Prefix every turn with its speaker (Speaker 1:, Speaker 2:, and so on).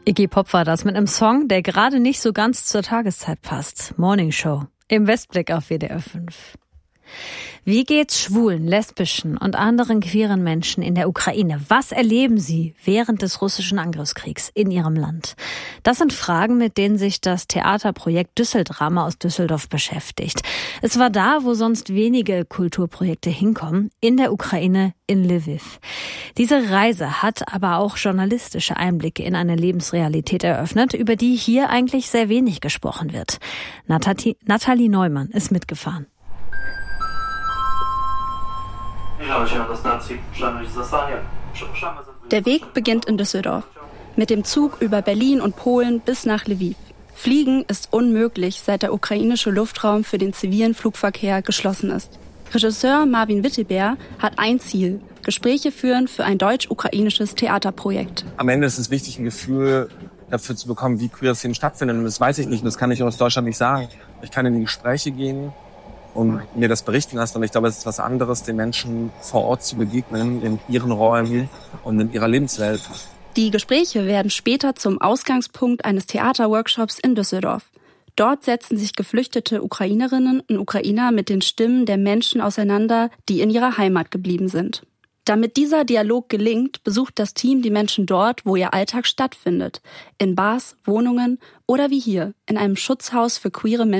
Speaker 1: Iggy Pop war das mit einem Song, der gerade nicht so ganz zur Tageszeit passt. Morning Show im Westblick auf WDR 5. Wie geht's schwulen, lesbischen und anderen queeren Menschen in der Ukraine? Was erleben sie während des russischen Angriffskriegs in ihrem Land? Das sind Fragen, mit denen sich das Theaterprojekt Düsseldrama aus Düsseldorf beschäftigt. Es war da, wo sonst wenige Kulturprojekte hinkommen, in der Ukraine, in Lviv. Diese Reise hat aber auch journalistische Einblicke in eine Lebensrealität eröffnet, über die hier eigentlich sehr wenig gesprochen wird. Nathalie Neumann ist mitgefahren.
Speaker 2: Der Weg beginnt in Düsseldorf. Mit dem Zug über Berlin und Polen bis nach Lviv. Fliegen ist unmöglich, seit der ukrainische Luftraum für den zivilen Flugverkehr geschlossen ist. Regisseur Marvin Witteberg hat ein Ziel: Gespräche führen für ein deutsch-ukrainisches Theaterprojekt.
Speaker 3: Am Ende ist es wichtig, ein Gefühl dafür zu bekommen, wie queere Szenen stattfinden. Und das weiß ich nicht und das kann ich aus Deutschland nicht sagen. Ich kann in die Gespräche gehen und mir das berichten lassen. Und ich glaube, es ist was anderes, den Menschen vor Ort zu begegnen, in ihren Räumen und in ihrer Lebenswelt.
Speaker 2: Die Gespräche werden später zum Ausgangspunkt eines Theaterworkshops in Düsseldorf. Dort setzen sich geflüchtete Ukrainerinnen und Ukrainer mit den Stimmen der Menschen auseinander, die in ihrer Heimat geblieben sind. Damit dieser Dialog gelingt, besucht das Team die Menschen dort, wo ihr Alltag stattfindet. In Bars, Wohnungen oder wie hier, in einem Schutzhaus für queere Menschen